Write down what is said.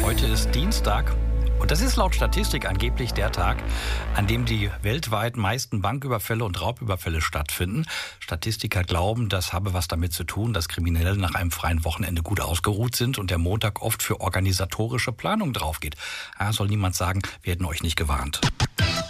Heute ist Dienstag und das ist laut Statistik angeblich der Tag, an dem die weltweit meisten Banküberfälle und Raubüberfälle stattfinden. Statistiker glauben, das habe was damit zu tun, dass Kriminelle nach einem freien Wochenende gut ausgeruht sind und der Montag oft für organisatorische Planung draufgeht. Soll niemand sagen, wir hätten euch nicht gewarnt.